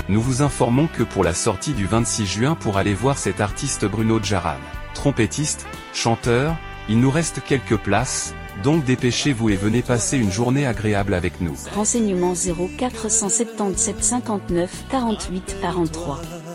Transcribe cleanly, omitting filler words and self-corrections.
Nous vous informons que pour la sortie du 26 juin pour aller voir cet artiste Bruno Djaran, trompettiste, chanteur, il nous reste quelques places, donc dépêchez-vous et venez passer une journée agréable avec nous. Renseignements 0477 59 48 43.